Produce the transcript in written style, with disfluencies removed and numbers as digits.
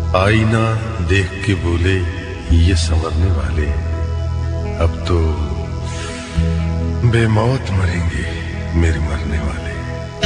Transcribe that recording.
आईना देख के बोले ये संवरने वाले, अब तो बेमौत मरेंगे मेरे मरने वाले।